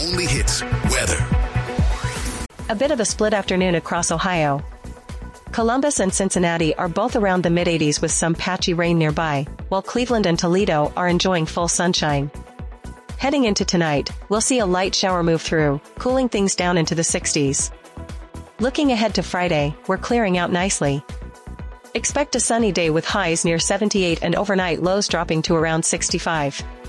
only hits weather. A bit of a split afternoon across Ohio. Columbus and Cincinnati are both around the mid-80s with some patchy rain nearby, while Cleveland and Toledo are enjoying full sunshine. Heading into tonight, we'll see a light shower move through, cooling things down into the 60s. Looking ahead to Friday, we're clearing out nicely. Expect a sunny day with highs near 78 and overnight lows dropping to around 65.